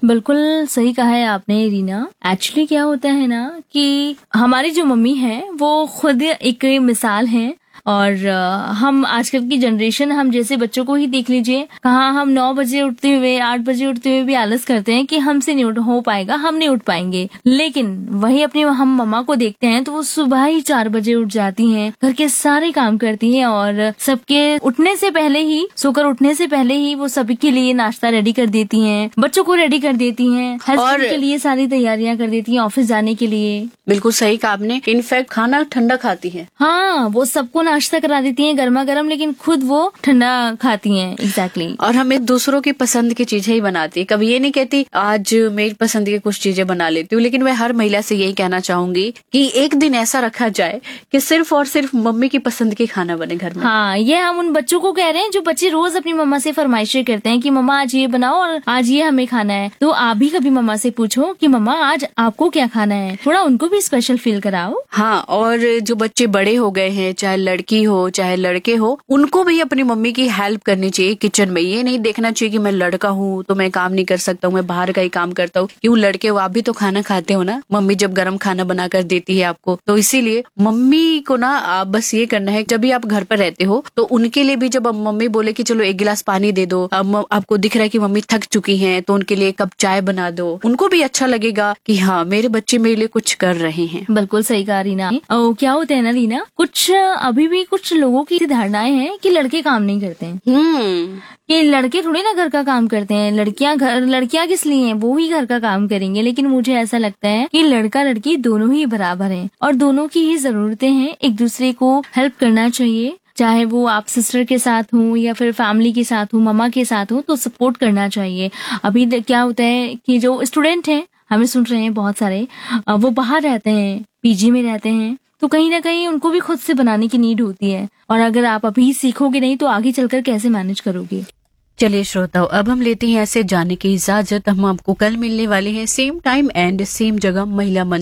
बिल्कुल सही कहा है आपने रीना। एक्चुअली क्या होता है ना कि हमारी जो मम्मी है वो खुद एक मिसाल है। और हम आजकल की जनरेशन, हम जैसे बच्चों को ही देख लीजिए, कहाँ हम 9 बजे उठते हुए 8 बजे उठते हुए भी आलस करते हैं कि हमसे नहीं हो पाएगा, हम नहीं उठ पाएंगे। लेकिन वही अपनी हम मम्मा को देखते हैं तो वो सुबह ही 4 बजे उठ जाती हैं, घर के सारे काम करती हैं और सबके उठने से पहले ही, सोकर उठने से पहले ही वो सभी के लिए नाश्ता रेडी कर देती हैं, बच्चों को रेडी कर देती हैं, हस्बैंड के लिए सारी तैयारियां कर देती हैं ऑफिस जाने के लिए। बिल्कुल सही कहा आपने। इनफैक्ट खाना ठंडा खाती है। हाँ, वो सबको नाश्ता करा देती हैं गर्मा गर्म, लेकिन खुद वो ठंडा खाती हैं। एग्जैक्टली। और हमें दूसरों की पसंद की चीजें ही बनाती है। कभी ये नहीं कहती आज मेरी पसंद की कुछ चीजें बना लेती हूँ। लेकिन मैं हर महिला से यही कहना चाहूंगी कि एक दिन ऐसा रखा जाए कि सिर्फ और सिर्फ मम्मी की पसंद की खाना बने घर में। हाँ, ये हम उन बच्चों को कह रहे हैं जो बच्चे रोज अपनी मम्मा से फरमाइशें करते हैं कि मम्मा आज ये बनाओ और आज ये हमें खाना है। तो आप भी कभी मम्मा से पूछो कि मम्मा आज आपको क्या खाना है, थोड़ा उनको भी स्पेशल फील कराओ। हाँ, और जो बच्चे बड़े हो गए हैं, चाहे लड़की हो चाहे लड़के हो, उनको भी अपनी मम्मी की हेल्प करनी चाहिए किचन में। ये नहीं देखना चाहिए कि मैं लड़का हूँ तो मैं काम नहीं कर सकता हूँ, मैं बाहर का ही काम करता हूँ। क्यों लड़के हो, आप भी तो खाना खाते हो ना, मम्मी जब गर्म खाना बना कर देती है आपको। तो इसीलिए मम्मी को ना आप बस ये करना है, जब भी आप घर पर रहते हो तो उनके लिए भी जब मम्मी बोले कि चलो 1 गिलास पानी दे दो, आपको दिख रहा है कि मम्मी थक चुकी है तो उनके लिए 1 कप चाय बना दो, उनको भी अच्छा लगेगा कि हाँ मेरे बच्चे मेरे लिए कुछ कर रहे हैं। बिल्कुल सही कहा रीना। क्या होता है ना रीना, कुछ अभी भी कुछ लोगों की धारणाएं हैं कि लड़के काम नहीं करते हैं, कि लड़के थोड़ी ना घर का काम करते हैं, लड़कियां किस लिए हैं, वो ही घर का काम करेंगे। लेकिन मुझे ऐसा लगता है कि लड़का लड़की दोनों ही बराबर हैं और दोनों की ही जरूरतें हैं। एक दूसरे को हेल्प करना चाहिए, चाहे वो आप सिस्टर के साथ हो या फिर फैमिली के साथ हो, मम्मा के साथ हो, तो सपोर्ट करना चाहिए। अभी क्या होता है कि जो स्टूडेंट हैं, हमें सुन रहे हैं बहुत सारे, वो बाहर रहते हैं, पीजी में रहते हैं, तो कहीं ना कहीं उनको भी खुद से बनाने की नीड होती है। और अगर आप अभी सीखोगे नहीं तो आगे चलकर कैसे मैनेज करोगे। चलिए श्रोताओ, अब हम लेते हैं ऐसे जाने की इजाजत। हम आपको कल मिलने वाले हैं सेम टाइम एंड सेम जगह महिला मंच